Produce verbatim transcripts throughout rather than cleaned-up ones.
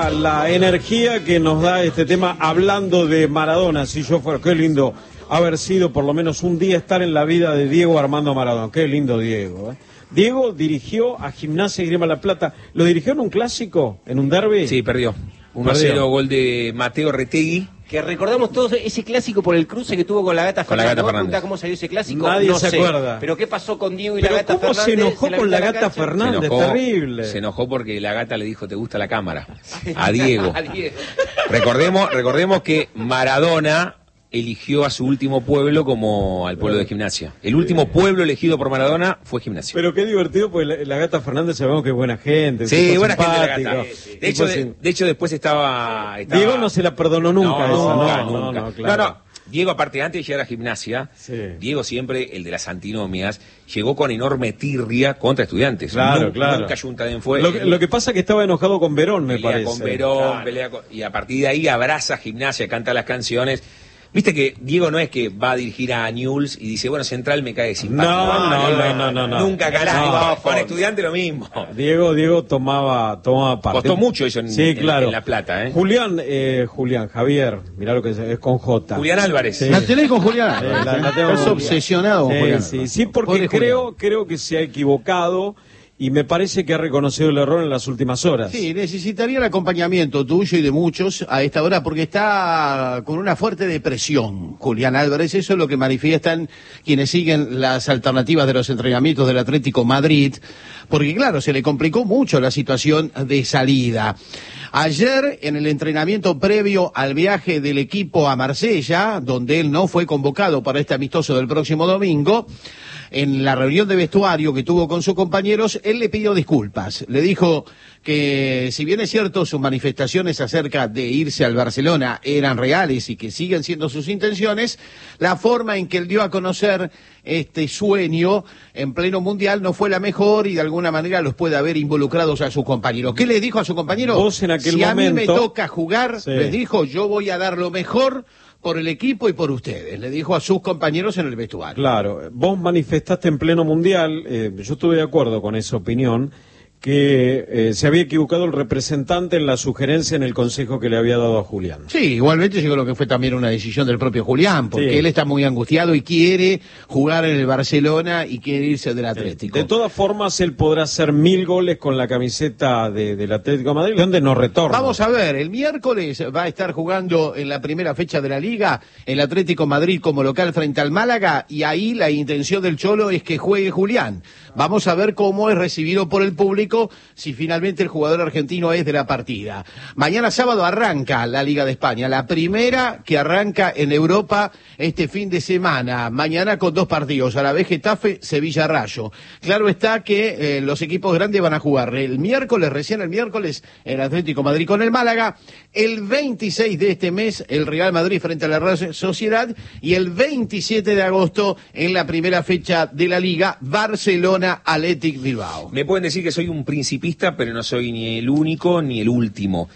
la, la energía que nos da este tema hablando de Maradona. Si yo fuera, qué lindo haber sido por lo menos un día estar en la vida de Diego Armando Maradona. Qué lindo Diego, ¿eh? Diego dirigió a Gimnasia y Grima La Plata. ¿Lo dirigió en un clásico? ¿En un derbi? Sí, perdió. uno a cero, gol de Mateo Retegui. Que recordamos todos ese clásico por el cruce que tuvo con la Gata con Fernández. La Gata Fernández. ¿Cómo salió ese clásico? Nadie no se sé. acuerda. Pero ¿qué pasó con Diego y Pero la Gata ¿cómo Fernández? se enojó con la Gata Fernández? Se enojó, Terrible. Se enojó porque la Gata le dijo, ¿te gusta la cámara? A Diego. A Diego. Recordemos, recordemos que Maradona eligió a su último pueblo como al pueblo de Gimnasia. El último pueblo elegido por Maradona fue Gimnasia. Pero qué divertido, porque la, la Gata Fernández sabemos que es buena gente. Sí, buena gente la Gata. Sí, sí. De hecho, de, de hecho, después estaba, estaba... Diego no se la perdonó nunca, no, esa, nunca, no, nunca. no, no, claro. no, no. Diego, aparte, antes de llegar a Gimnasia, sí. Diego siempre, el de las antinomias, llegó con enorme tirria contra Estudiantes. Claro, nunca, claro. Nunca Juntaden fue. Lo, lo que pasa es que estaba enojado con Verón, me pelea parece. con Verón, claro. pelea con, y a partir de ahí abraza Gimnasia, canta las canciones. Viste que Diego no es que va a dirigir a Newell's y dice, bueno, Central me cae simpático. No, no, no, no, no, no. Nunca carajo. No, con, con Estudiante lo mismo. Diego, Diego tomaba, tomaba parte. Costó mucho eso en, sí, en, claro. en La Plata, ¿eh? Julián, eh, Julián, Javier, mirá lo que es, es con J. Julián Álvarez. Sí. ¿La tenés con Julián? Eh, la, la tengo Estás con obsesionado con sí, Julián. Sí, sí, porque Pobre creo, Julián. creo que se ha equivocado. Y me parece que ha reconocido el error en las últimas horas. Sí, necesitaría el acompañamiento tuyo y de muchos a esta hora porque está con una fuerte depresión, Julián Álvarez. Eso es lo que manifiestan quienes siguen las alternativas de los entrenamientos del Atlético Madrid, porque claro, se le complicó mucho la situación de salida. Ayer, en el entrenamiento previo al viaje del equipo a Marsella, donde él no fue convocado para este amistoso del próximo domingo, en la reunión de vestuario que tuvo con sus compañeros, él le pidió disculpas. Le dijo que, si bien es cierto, sus manifestaciones acerca de irse al Barcelona eran reales y que siguen siendo sus intenciones, la forma en que él dio a conocer este sueño en pleno mundial no fue la mejor y de alguna manera los puede haber involucrados a sus compañeros. ¿Qué le dijo a su compañero? Vos en aquel si momento... a mí me toca jugar, sí. les dijo, yo voy a dar lo mejor por el equipo y por ustedes, le dijo a sus compañeros en el vestuario. Claro, vos manifestaste en pleno mundial, eh, yo estuve de acuerdo con esa opinión, que eh, se había equivocado el representante en la sugerencia en el consejo que le había dado a Julián. Sí, igualmente yo creo que fue también una decisión del propio Julián, porque sí. él está muy angustiado y quiere jugar en el Barcelona y quiere irse del Atlético. De todas formas, él podrá hacer mil goles con la camiseta de, del Atlético de Madrid, donde no retorna. Vamos a ver, el miércoles va a estar jugando en la primera fecha de la Liga el Atlético Madrid como local frente al Málaga y ahí la intención del Cholo es que juegue Julián. Vamos a ver cómo es recibido por el público si finalmente el jugador argentino es de la partida. Mañana sábado arranca la Liga de España, la primera que arranca en Europa este fin de semana. Mañana con dos partidos, a la vez Getafe, Sevilla Rayo. Claro está que eh, los equipos grandes van a jugar el miércoles, recién el miércoles, el Atlético Madrid con el Málaga. El veintiséis de este mes, el Real Madrid frente a la Real Sociedad. Y el veintisiete de agosto, en la primera fecha de la Liga, Barcelona Athletic Bilbao. Me pueden decir que soy un principista, pero no soy ni el único ni el último.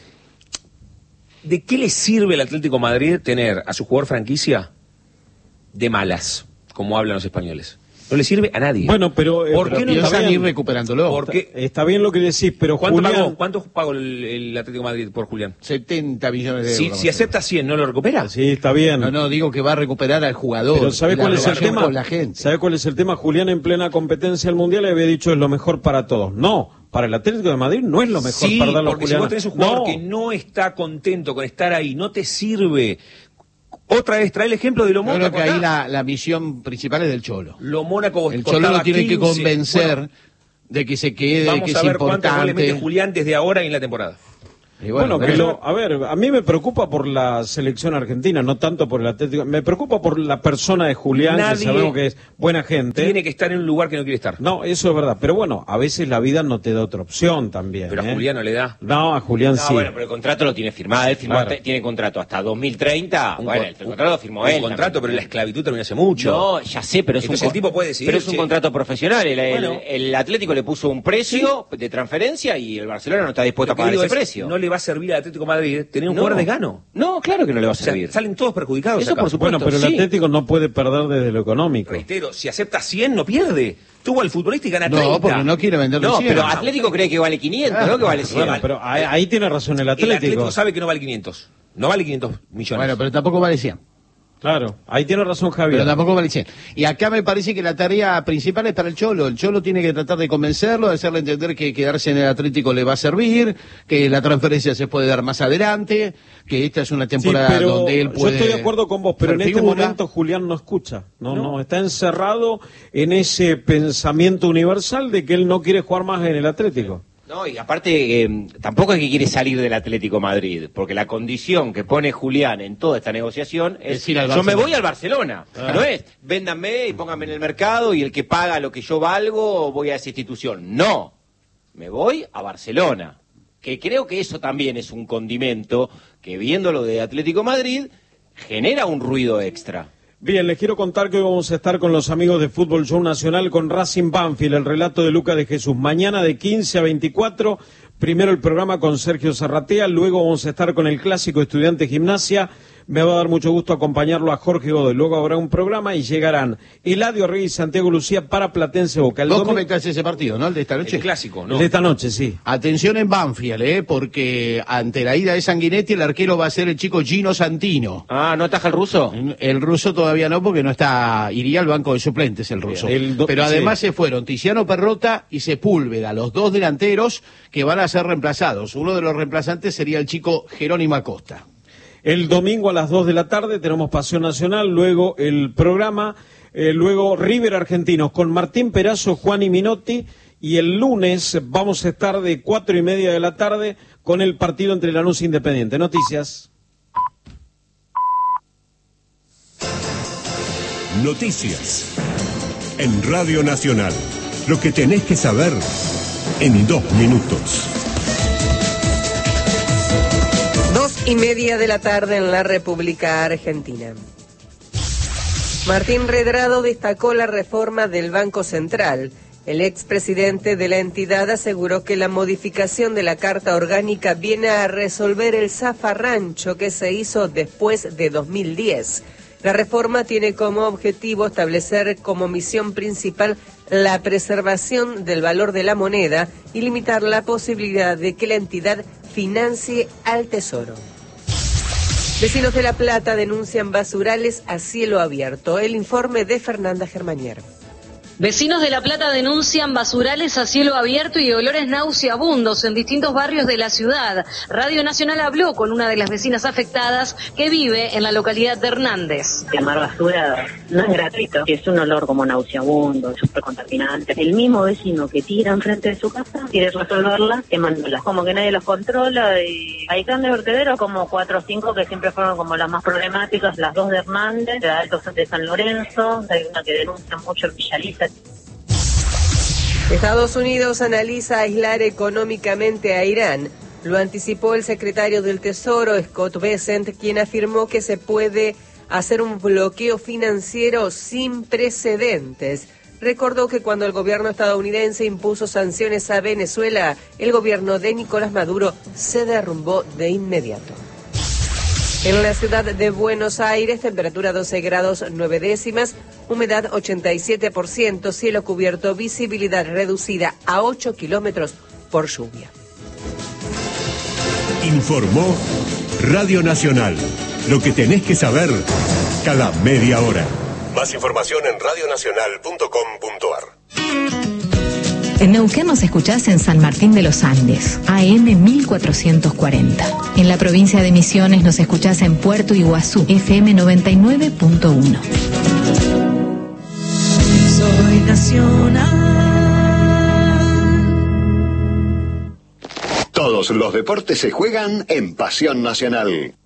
¿De qué le sirve al Atlético de Madrid tener a su jugador franquicia de malas, como hablan los españoles? No le sirve a nadie. Bueno, pero... Eh, ¿Por pero qué no piensan está bien? ir recuperándolo? Porque Está bien lo que decís, pero ¿Cuánto Julián... pagó, ¿Cuánto pagó el, el Atlético de Madrid por Julián? setenta millones de Si, euros. si acepta cien, ¿no lo recupera? Sí, está bien. No, no, digo que va a recuperar al jugador. Pero ¿sabe La cuál es el relación tema? con la gente. ¿Sabe cuál es el tema? Julián en plena competencia del Mundial le había dicho es lo mejor para todos. No, para el Atlético de Madrid no es lo mejor Sí, para darlo a porque si Julián. vos tenés un jugador No. que no está contento con estar ahí, no te sirve. Otra vez, trae el ejemplo de lo Yo Mónaco. creo que ahí acá. la, la misión principal es del Cholo. Lo Mónaco El costaba Cholo lo tiene que quince. convencer Bueno, de que se quede, vamos que a es ver cuántos goles mete importante. Julián desde ahora y en la temporada. Y Bueno, que pero- lo, a ver, a mí me preocupa por la selección argentina, no tanto por el Atlético. Me preocupa por la persona de Julián, Nadie que sabemos que es buena gente. Tiene que estar en un lugar que no quiere estar. No, eso es verdad. Pero bueno, a veces la vida no te da otra opción también. Pero a ¿eh? Julián no le da. No, a Julián No, sí. bueno, pero el contrato lo tiene firmado. Él firmó, Claro. te- tiene contrato hasta dos mil treinta. Un Bueno, con- el contrato lo firmó un él. contrato, también. pero la esclavitud terminó hace mucho. No, ya sé, pero es Entonces un el tipo puede decidir, Pero es un che. contrato profesional. El, el- Bueno. el Atlético le puso un precio de transferencia y el Barcelona no está dispuesto Lo a que pagar digo ese es, precio. no le va a servir al Atlético de Madrid tener un No. jugador desgano? No, claro que no le va a O sea, servir. salen todos perjudicados Eso acá. por supuesto. Bueno, pero el sí. Atlético no puede perder desde lo económico. Reitero, si acepta cien, no pierde. Tuvo al futbolista y gana treinta. No, porque no quiere vender No, cien. pero Atlético cree que vale quinientos, no que vale cien. Bueno, pero ahí, ahí tiene razón el El Atlético Atlético. sabe que no vale quinientos. No vale quinientos millones. Bueno, pero tampoco vale cien. Claro, ahí tiene razón Javier. Pero tampoco vale cien. Y acá me parece que la tarea principal es para el Cholo. El Cholo tiene que tratar de convencerlo, de hacerle entender que quedarse en el Atlético le va a servir, que la transferencia se puede dar más adelante, que esta es una Sí, temporada pero donde él puede... yo estoy de acuerdo con vos, pero en ser este figura. momento Julián no escucha, no, no, está encerrado en ese pensamiento universal de que él no quiere jugar más en el Atlético. No, y aparte, eh, tampoco es que quiere salir del Atlético Madrid, porque la condición que pone Julián en toda esta negociación es, Es ir al yo me Barcelona. voy al Barcelona. Ah. No es, véndanme y pónganme en el mercado y el que paga lo que yo valgo, voy a esa institución. No, me voy a Barcelona. Que creo que eso también es un condimento que, viendo lo de Atlético Madrid, genera un ruido extra. Bien, les quiero contar que hoy vamos a estar con los amigos de Fútbol Show Nacional con Racing Banfield, el relato de Luca de Jesús. Mañana de quince a veinticuatro, primero el programa con Sergio Zarratea, luego vamos a estar con el clásico Estudiante Gimnasia. Me va a dar mucho gusto acompañarlo a Jorge Godoy. Luego habrá un programa y llegarán Eladio Reyes y Santiago Lucía para Platense Boca. El Vos domingo- comentás ese partido, ¿no? El de esta noche. El clásico, el ¿no? de esta noche, sí. Atención en Banfield, ¿eh? Porque ante la ida de Sanguinetti, el arquero va a ser el chico Gino Santino. Ah, ¿no ataja el ruso? El ruso todavía no, porque no está, iría al banco de suplentes el ruso. El do- Pero además sí. se fueron Tiziano Perrota y Sepúlveda, los dos delanteros que van a ser reemplazados. Uno de los reemplazantes sería el chico Jerónimo Acosta. El domingo a las dos de la tarde tenemos Pasión Nacional, luego el programa, eh, luego River Argentinos con Martín Perazo, Juan y Minotti, y el lunes vamos a estar de cuatro y media de la tarde con el partido entre Lanús e Independiente. Noticias. Noticias. En Radio Nacional. Lo que tenés que saber en dos minutos. Dos y media de la tarde en la República Argentina. Martín Redrado destacó la reforma del Banco Central. El expresidente de la entidad aseguró que la modificación de la Carta Orgánica viene a resolver el zafarrancho que se hizo después de dos mil diez. La reforma tiene como objetivo establecer como misión principal la preservación del valor de la moneda y limitar la posibilidad de que la entidad financie al Tesoro. Vecinos de La Plata denuncian basurales a cielo abierto. El informe de Fernanda Germanier. Vecinos de La Plata denuncian basurales a cielo abierto y olores nauseabundos en distintos barrios de la ciudad. Radio Nacional habló con una de las vecinas afectadas que vive en la localidad de Hernández. Quemar basura no es gratuito, es un olor como nauseabundo, súper contaminante. El mismo vecino que tira enfrente de su casa quiere resolverla quemándola. Como que nadie los controla y hay grandes vertederos, como cuatro o cinco que siempre fueron como las más problemáticas, las dos de Hernández, la Alto de San Lorenzo, hay una que denuncia mucho en Villaliza. Estados Unidos analiza aislar económicamente a Irán. Lo anticipó el secretario del Tesoro, Scott Bessent, quien afirmó que se puede hacer un bloqueo financiero sin precedentes. Recordó que cuando el gobierno estadounidense impuso sanciones a Venezuela, el gobierno de Nicolás Maduro se derrumbó de inmediato. En la ciudad de Buenos Aires, temperatura doce grados nueve décimas, humedad ochenta y siete por ciento, cielo cubierto, visibilidad reducida a ocho kilómetros por lluvia. Informó Radio Nacional. Lo que tenés que saber cada media hora. Más información en radionacional punto com punto ar. En Neuquén nos escuchás en San Martín de los Andes, A M mil cuatrocientos cuarenta. En la provincia de Misiones nos escuchás en Puerto Iguazú, F M noventa y nueve punto uno. Soy nacional. Todos los deportes se juegan en Pasión Nacional.